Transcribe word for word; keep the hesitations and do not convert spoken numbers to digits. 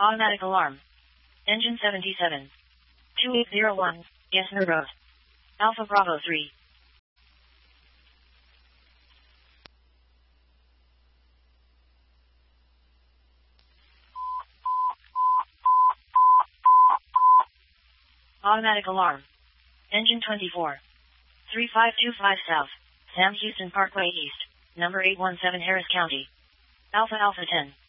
Automatic alarm. Engine seventy-seven. two eight zero one, Gessner Road. Alpha Bravo three. Automatic alarm. Engine twenty-four. three five two five South, Sam Houston Parkway East, number eight one seven Harris County. Alpha Alpha ten.